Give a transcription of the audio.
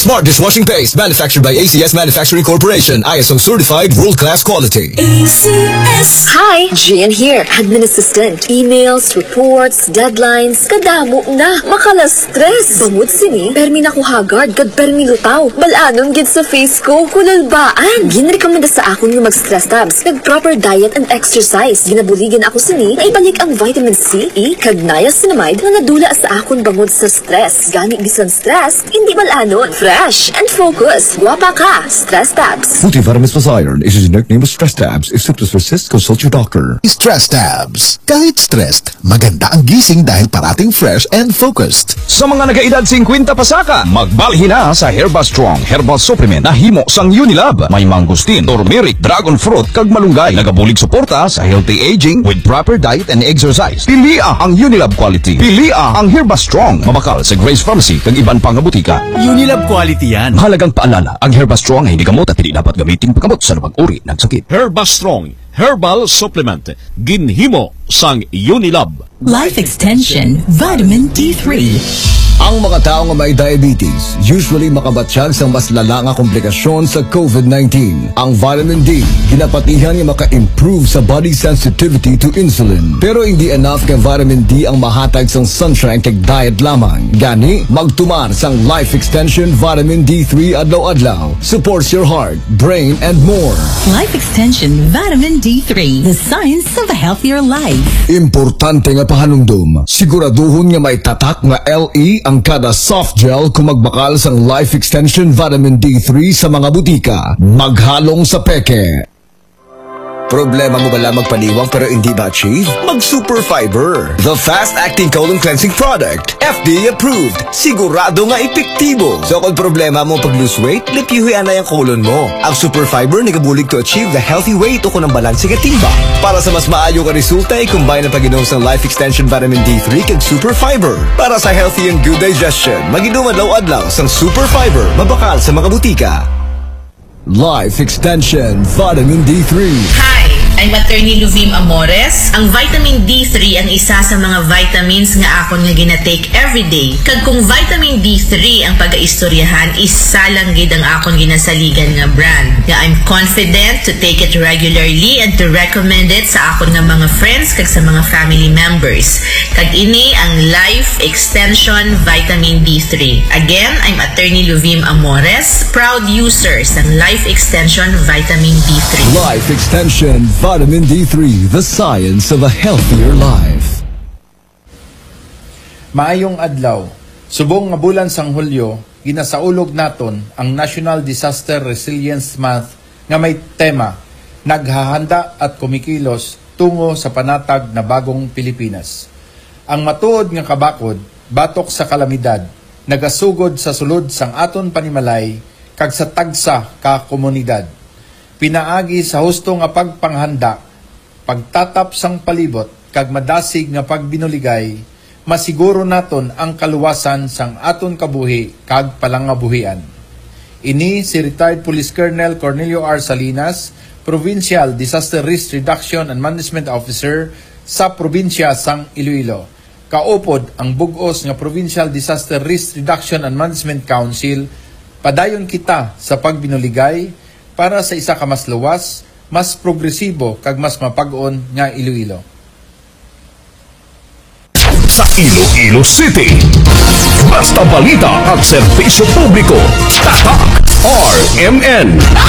Smart dishwashing paste manufactured by ACS Manufacturing Corporation. ISO certified world-class quality. ACS. Hi, Jan here, admin assistant. Emails, reports, deadlines, kadamo na. Makala-stress. Bangod sini, permi na ko hagard, kad permi lutaw. Balanon gid sa face ko, kunalbaan. Ginrekomenda sa akon nga mag-stress tabs, kag proper diet and exercise. Ginabuligan ako sini, na ibalik ang vitamin C, E, kag niacinamide nga nadula sa akon bangod sa stress. Gani bisan stress, hindi balanon. Fresh and focused. Guwapa ka. Stress tabs. Multivitamins plus iron is a generic name of Stress Tabs. If symptoms persist, consult your doctor. Stress Tabs. Kahit stressed, maganda ang gising dahil parating fresh and focused. Sa mga nagaedad 50 pasaka, magbalhin na sa Herba Strong Herbal Supplement na himo sang Unilab. May mangustin, turmeric, dragon fruit, kag malunggay. Nagabulig suporta sa healthy aging with proper diet and exercise. Pilia ang Unilab quality. Pilia ang Herba Strong. Mabakal sa Grace Pharmacy kag iban pang butika. Unilab quality yan. Mahalagang paalala, ang Herba Strong ay hindi gamot at hindi dapat gamitin paggamot sa pag-uri ng sakit. Herba Strong Herbal Supplement. Ginhimo sang Unilab. Life Extension Vitamin D3. Ang mga tao nga may diabetes usually makabatsyag sa mas lala nga komplikasyon sa COVID-19. Ang vitamin D, ginapatihan nga maka-improve sa body sensitivity to insulin. Pero hindi enough kay vitamin D ang mahatag sang sunshine kay diet lamang. Gani, magtumar sang Life Extension Vitamin D3 adlaw-adlaw. Supports your heart, brain, and more. Life Extension Vitamin D3. The science of a healthier life. Importante nga pahanumdum, siguraduhon nga may tatak nga LE ang kada soft gel kung magbakal sang Life Extension Vitamin D3 sa mga butika. Maghalong sa peke. Problema mo ba lang magpaniwang pero hindi ma-achieve? Mag-Super Fiber, the fast-acting colon cleansing product. FDA approved. Sigurado nga epektibo. So kung problema mo pag-lose weight, lipihuyan na yung colon mo. Ang Super Fiber nagabulig to achieve the healthy weight o kung ang balanse ka timba. Para sa mas maayo ka resulta, i-combine ang pag-inom sa Life Extension Vitamin D3 kag Super Fiber. Para sa healthy and good digestion, mag-inom adlaw-adlaw sang Super Fiber, mabakal sa mga butika. Life Extension Vitamin D3. Hi! I'm Attorney Luvim Amores. Ang vitamin D3 ang isa sa mga vitamins nga akon nga ginatake everyday. Kag kung vitamin D3 ang pag-aistoryahan, isa lang gid ang akon ginasaligan nga brand. Nga I'm confident to take it regularly and to recommend it sa akon nga mga friends kag sa mga family members. Kag ini ang Life Extension Vitamin D3. Again, I'm Attorney Luvim Amores, proud user sa Life Extension Vitamin D3. Life Extension Vitamin D3, the science of a healthier life. Maayong adlaw, subong nga bulan sang Hulyo, ginasaulog naton ang National Disaster Resilience Month nga may tema, naghahanda at kumikilos tungo sa panatag na bagong Pilipinas. Ang matuod nga kabakod, batok sa kalamidad, nagasugod sa sulod sang aton panimalay, kag sa tagsa ka komunidad. Pinaagi sa husto nga pagpanghanda, pagtatap sang palibot, kag madasig nga pagbinuligay, masiguro naton ang kaluwasan sang aton kabuhi kag palangabuhian. Ini si retired Police Colonel Cornelio R. Salinas, Provincial Disaster Risk Reduction and Management Officer sa probinsya sang Iloilo. Kaupod ang bugos nga Provincial Disaster Risk Reduction and Management Council, padayon kita sa pagbinuligay para sa isa ka mas luwas, mas progresibo kag mas mapag-on nga Iloilo. Sa Iloilo City, basta balita at serbisyo publiko, tatak RMN.